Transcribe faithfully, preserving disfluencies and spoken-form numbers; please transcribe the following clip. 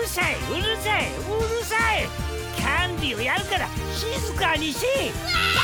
るさいうるさいうるさい。キャンディーをやるから静かにし。